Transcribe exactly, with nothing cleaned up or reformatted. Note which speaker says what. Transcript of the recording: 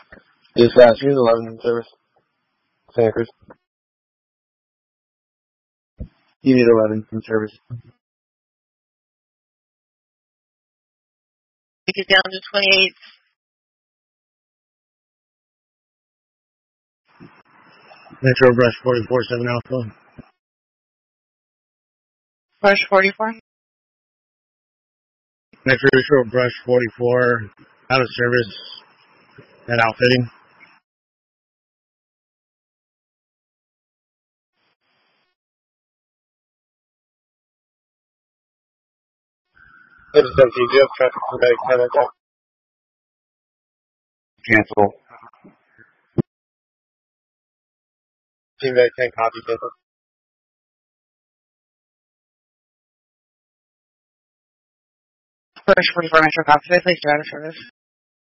Speaker 1: Dispatch, use eleven service. Santa Cruz. You need eleven in service.
Speaker 2: Take it down to twenty-eight.
Speaker 3: Metro Brush forty-four, seven Alpha.
Speaker 2: Brush forty-four.
Speaker 3: Metro Brush forty-four, out of service and outfitting.
Speaker 1: It's empty. Do you have traffic from Bag ten at that? Cancel. Team Bag ten, copy, cancel.
Speaker 2: Brush forty-four, Metro copy. Please, drive service.